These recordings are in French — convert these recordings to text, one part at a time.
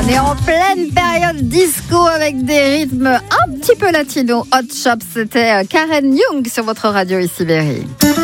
On est en pleine période disco avec des rythmes un petit peu latinos. Hot Shop, c'était Karen Young sur votre radio ici Berry.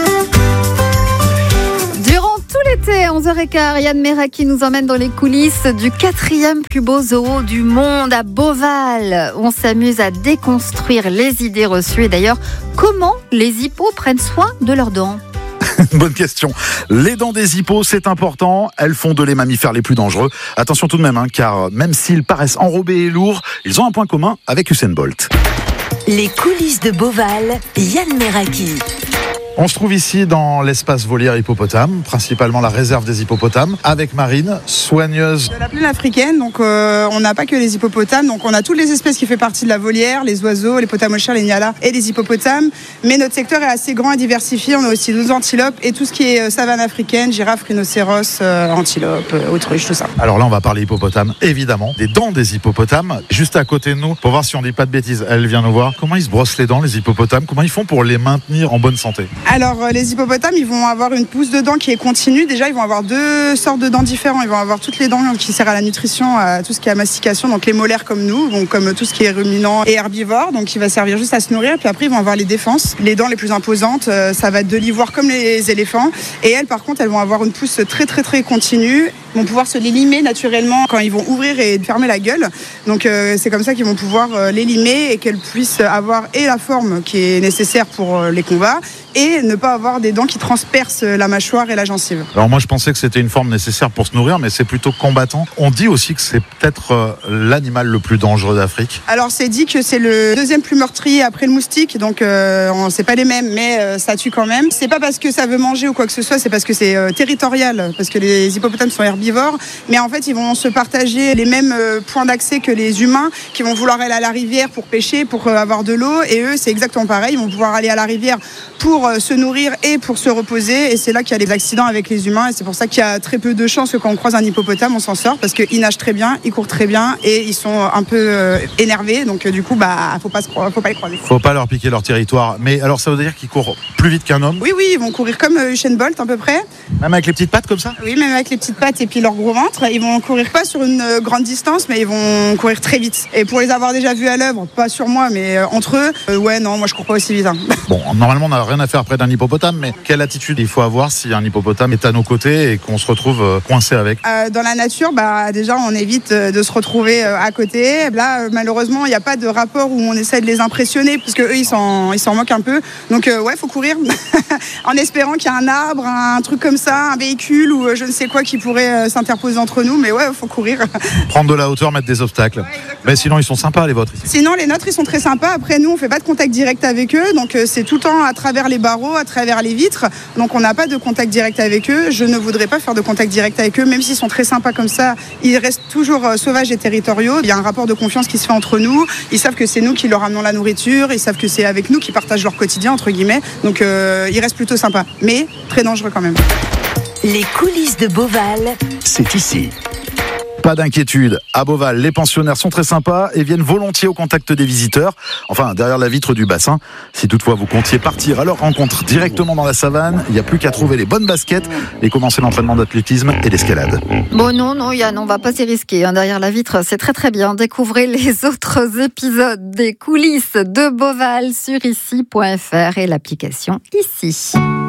Durant tout l'été, à 11h15, Yann Meraki nous emmène dans les coulisses du 4e plus beau zoo du monde à Beauval. On s'amuse à déconstruire les idées reçues. Et d'ailleurs, comment les hippos prennent soin de leurs dents? Bonne question. Les dents des hippos, c'est important. Elles font de les mammifères les plus dangereux. Attention tout de même, car même s'ils paraissent enrobés et lourds, ils ont un point commun avec Usain Bolt. Les coulisses de Beauval, Yann Meraki. On se trouve ici dans l'espace volière hippopotame, principalement la réserve des hippopotames, avec Marine, soigneuse. De la plaine africaine, donc on n'a pas que les hippopotames, donc on a toutes les espèces qui font partie de la volière, les oiseaux, les potamochères, les nyalas et les hippopotames. Mais notre secteur est assez grand et diversifié. On a aussi 12 antilopes et tout ce qui est savane africaine, girafes, rhinocéros, antilopes, autruches, tout ça. Alors là, on va parler hippopotame, évidemment, des dents des hippopotames. Juste à côté de nous, pour voir si on dit pas de bêtises, elle vient nous voir. Comment ils se brossent les dents, les hippopotames? Comment ils font pour les maintenir en bonne santé? Alors les hippopotames, ils vont avoir une pousse de dents qui est continue. Déjà, ils vont avoir deux sortes de dents différentes. Ils vont avoir toutes les dents qui servent à la nutrition, à tout ce qui est à mastication, donc les molaires comme nous, donc comme tout ce qui est ruminant et herbivore, donc qui va servir juste à se nourrir. Puis après, ils vont avoir les défenses. Les dents les plus imposantes, ça va être de l'ivoire comme les éléphants. Et elles, par contre, elles vont avoir une pousse très très très continue. Ils vont pouvoir se les limer naturellement quand ils vont ouvrir et fermer la gueule. Donc c'est comme ça qu'ils vont pouvoir les limer et qu'elles puissent avoir et la forme qui est nécessaire pour les combats et ne pas avoir des dents qui transpercent la mâchoire et la gencive. Alors moi je pensais que c'était une forme nécessaire pour se nourrir, mais c'est plutôt combattant. On dit aussi que c'est peut-être l'animal le plus dangereux d'Afrique. Alors c'est dit que c'est le deuxième plus meurtrier après le moustique, donc c'est pas les mêmes, mais ça tue quand même. C'est pas parce que ça veut manger ou quoi que ce soit, c'est parce que c'est territorial, parce que les hippopotames sont herbivores, mais en fait ils vont se partager les mêmes points d'accès que les humains, qui vont vouloir aller à la rivière pour pêcher, pour avoir de l'eau, et eux c'est exactement pareil, ils vont pouvoir aller à la rivière pour se nourrir et pour se reposer, et c'est là qu'il y a les accidents avec les humains, et c'est pour ça qu'il y a très peu de chances que quand on croise un hippopotame on s'en sort, parce qu'ils nagent très bien, ils courent très bien et ils sont un peu énervés, donc du coup faut pas les croiser. Faut pas leur piquer leur territoire, mais alors ça veut dire qu'ils courent plus vite qu'un homme? Oui, ils vont courir comme Usain Bolt à peu près. Même avec les petites pattes comme ça? Oui, même avec les petites pattes et puis leur gros ventre, ils vont courir pas sur une grande distance, mais ils vont courir très vite. Et pour les avoir déjà vus à l'œuvre, pas sur moi, mais entre eux, ouais non, moi je cours pas aussi vite. Bon, normalement on n'a rien à faire près d'un hippopotame, mais quelle attitude il faut avoir si un hippopotame est à nos côtés et qu'on se retrouve coincé avec? Dans la nature, déjà on évite de se retrouver à côté. Là, malheureusement, il n'y a pas de rapport où on essaie de les impressionner, parce que eux ils s'en moquent un peu. Donc ouais, faut courir en espérant qu'il y a un arbre, un truc comme ça, un véhicule ou je ne sais quoi qui pourrait s'interposer entre nous. Mais ouais, faut courir. Prendre de la hauteur, mettre des obstacles. Ouais, mais sinon ils sont sympas les vôtres ici. Sinon les nôtres ils sont très sympas. Après nous on fait pas de contact direct avec eux, donc c'est tout le temps à travers les barreaux, à travers les vitres. Donc on n'a pas de contact direct avec eux. Je ne voudrais pas faire de contact direct avec eux, même s'ils sont très sympas comme ça. Ils restent toujours sauvages et territoriaux. Il y a un rapport de confiance qui se fait entre nous. Ils savent que c'est nous qui leur amenons la nourriture. Ils savent que c'est avec nous qu'ils partagent leur quotidien entre guillemets. Donc ils restent plutôt sympas, mais très dangereux quand même. Les coulisses de Beauval, c'est ici. Pas d'inquiétude, à Beauval, les pensionnaires sont très sympas et viennent volontiers au contact des visiteurs, enfin derrière la vitre du bassin. Si toutefois vous comptiez partir à leur rencontre directement dans la savane, il n'y a plus qu'à trouver les bonnes baskets et commencer l'entraînement d'athlétisme et d'escalade. Bon non Yann, on va pas s'y risquer. Derrière la vitre, c'est très très bien. Découvrez les autres épisodes des coulisses de Beauval sur ici.fr et l'application Ici.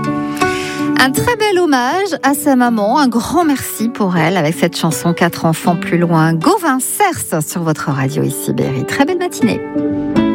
Un très bel hommage à sa maman, un grand merci pour elle avec cette chanson 4 enfants plus loin. Gauvin Cers sur votre radio ici Berry. Très belle matinée.